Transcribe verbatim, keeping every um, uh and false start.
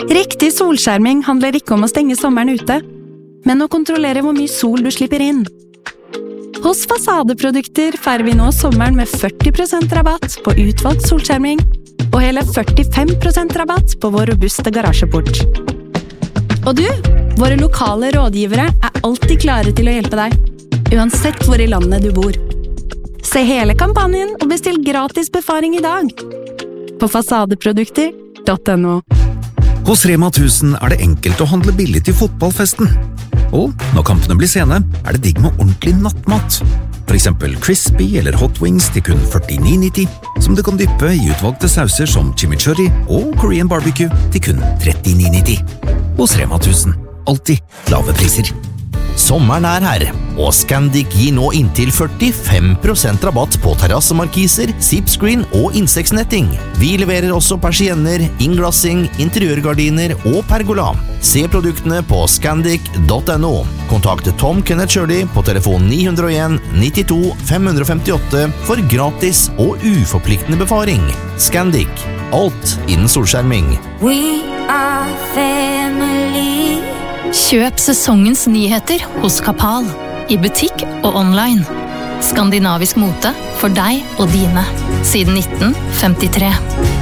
Riktig solskjerming handler ikke om å stenge sommeren ute, men å kontrollere hvor mye sol du slipper inn. Hos Fasadeprodukter feirer vi nå sommeren med førti prosent rabatt på utvalgt solskjerming, og hele førtifem prosent rabatt på vår robuste garasjeport. Og du, våre lokale rådgivere er alltid klare til å hjelpe deg, uansett hvor i landet du bor. Se hele kampanjen og bestill gratis befaring i dag på fasadeprodukter punktum no. Hos Rema tusen er det enkelt å handle billig til fotballfesten. Og når kampene blir sene, er det digg med ordentlig nattmat. For eksempel crispy eller hot wings til kun førtini nitti, som du kan dyppe i utvalgte sauser som chimichurri og Korean barbecue til kun trettini nitti. Hos Rema tusen, alltid lave priser. Sommeren er her, og Scandic gir nå inntil førtifem prosent rabatt på terrassemarkiser, zipscreen og insektsnetting. Vi leverer også persienner, innglassing, interiørgardiner og pergola. Se produktene på scandic punktum no. Kontakt Tom Kenneth Shirley på telefon ni null en nittito fem fem åtte for gratis og uforpliktende befaring. Scandic, alt innen solskjerming. We are family. Kjøp sesongens nyheter hos Kapal, i butikk og online. Skandinavisk mote for deg og dine, siden nitten femtitre.